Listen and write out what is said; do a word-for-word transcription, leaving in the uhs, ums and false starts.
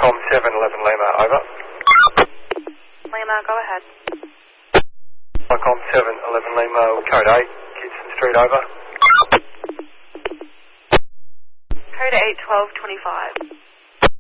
Vicom seven eleven Lima, over. Lima, go ahead. Vicom seven eleven Lima, code eight, Gibson Street, over. Code eight, twelve twenty-five.